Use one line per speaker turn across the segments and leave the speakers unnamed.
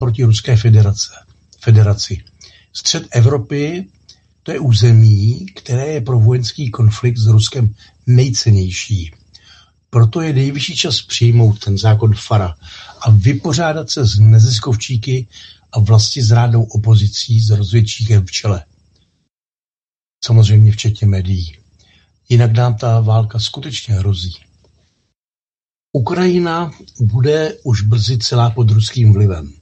proti Ruské federaci. Střed Evropy to je území, které je pro vojenský konflikt s Ruskem nejcennější. Proto je nejvyšší čas přijmout ten zákon FARA a vypořádat se s neziskovčíky a vlastizrádnou opozicí s rozvědčíkem v čele. Samozřejmě včetně médií. Jinak nám ta válka skutečně hrozí. Ukrajina bude už brzy celá pod ruským vlivem.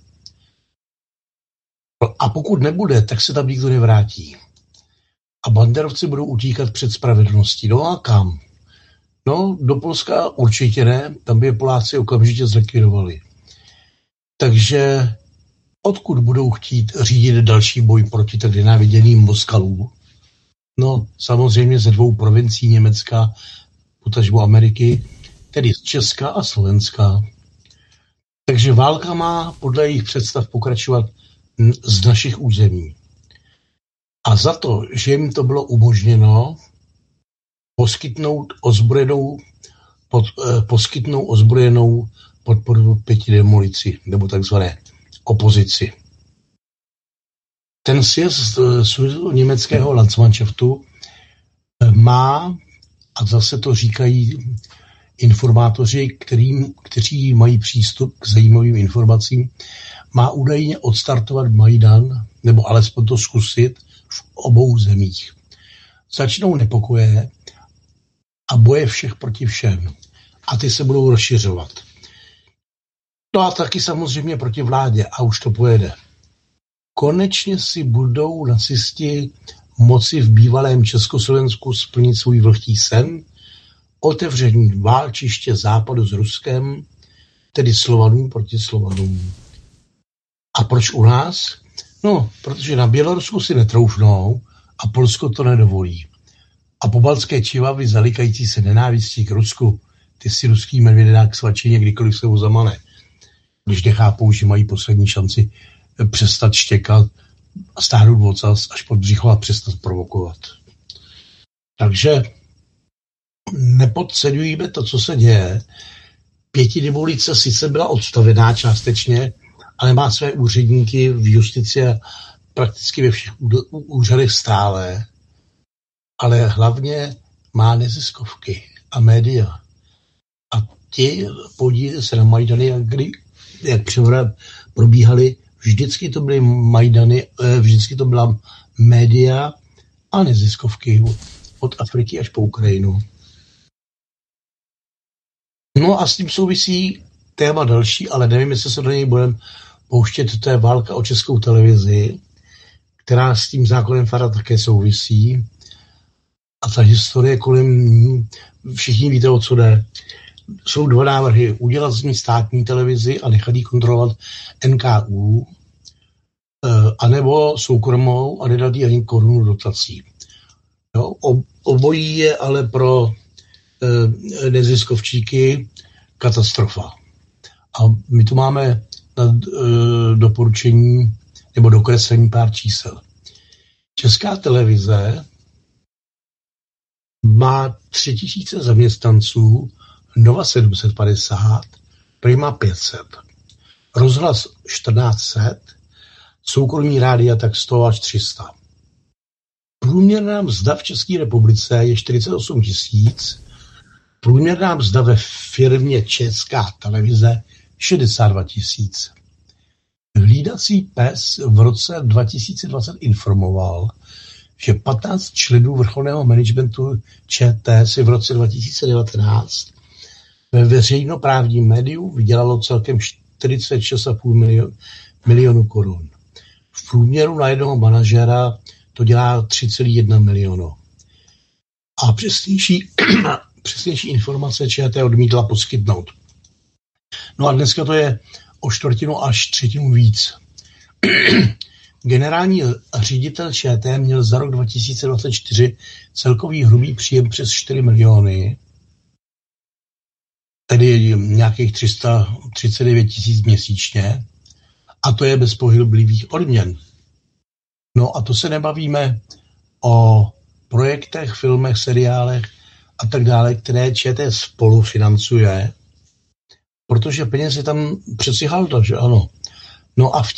A pokud nebude, tak se tam nikdo nevrátí. A banderovci budou utíkat před spravedlností. No a kam? No, do Polska určitě ne, tam by je Poláci okamžitě zlikvidovali. Takže odkud budou chtít řídit další boj proti tak nenáviděným Moskalům? No, samozřejmě ze 2 provincií Německa, potažmo Ameriky, tedy z Česka a Slovenska. Takže válka má podle jejich představ pokračovat z našich území. A za to, že jim to bylo umožněno, poskytnou ozbrojenou podporu 5 demolici, nebo takzvané opozici. Ten sjezd německého Landsmannschaftu má, a zase to říkají informátoři, kteří mají přístup k zajímavým informacím, má údajně odstartovat Majdan, nebo alespoň to zkusit v obou zemích. Začnou nepokoje a boje všech proti všem. A ty se budou rozšiřovat. No a taky samozřejmě proti vládě. A už to pojede. Konečně si budou nacisti moci v bývalém Československu splnit svůj vlhký sen, otevření válčiště západu s Ruskem, tedy Slovanům proti Slovanům. A proč u nás? No, protože na Bělorusku si netroufnou a Polsko to nedovolí. A pobaltské čivavy zalikající se nenávistí k Rusku, ty si ruský medvědák svačině kdykoliv se ho zamane. Když nechápou, že mají poslední šanci přestat štěkat a stáhnout ocas až pod břicho a přestat provokovat. Takže nepodceňujeme to, co se děje. 5 demolice sice byla odstavená částečně, ale má své úředníky v justici a prakticky ve všech úřadech stále. Ale hlavně má neziskovky a média. A ti podílí se na Majdany, jak probíhaly, vždycky to byly Majdany, vždycky to byla média a neziskovky od Afriky až po Ukrajinu. No a s tím souvisí téma další, ale nevím, jestli se do něj budeme pouštět, to je válka o Českou televizi, která s tím zákonem FARA také souvisí. A ta historie kolem, všichni víte, o co jde. Jsou 2 návrhy. Udělat z ní státní televizi a nechat ji kontrolovat NKÚ, anebo soukromou a nedat jí ani korunu dotací. Jo, obojí je ale pro neziskovčíky katastrofa. A my tu máme na doporučení nebo dokreslení pár čísel. Česká televize má 3000 zaměstnanců, Nova 750, Prima 500, Rozhlas 1400, soukromí rádia tak 100 až 300. Průměrná mzda v České republice je 48 000, průměrná mzda ve firmě Česká televize 62 000. Hlídací pes v roce 2020 informoval, že 15 členů vrcholného managementu ČT si v roce 2019 ve veřejnoprávním médiu vydělalo celkem 46,5 milionu korun. V průměru na jednoho manažera to dělá 3,1 milionu. A přesnější informace ČT odmítla poskytnout. No a dneska to je o 1/4 až 1/3 víc. Generální ředitel ČT měl za rok 2024 celkový hrubý příjem přes 4 miliony, tedy nějakých 339 000 měsíčně, a to je bez pohyblivých odměn. No a to se nebavíme o projektech, filmech, seriálech a tak dále, které ČT spolufinancuje, protože peněz je tam přeci halda, že ano. No a v